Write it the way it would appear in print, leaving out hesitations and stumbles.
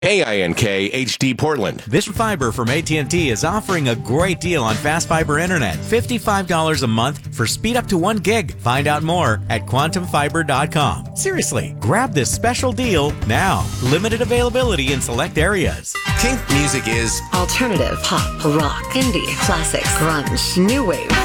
KINK HD Portland. This fiber from AT&T is offering a great deal on fast fiber internet. $55 a month for speed up to 1 gig. Find out more at quantumfiber.com. Seriously, grab this special deal now. Limited availability in select areas. Kink music is alternative, pop, rock, indie, classics, grunge, new wave.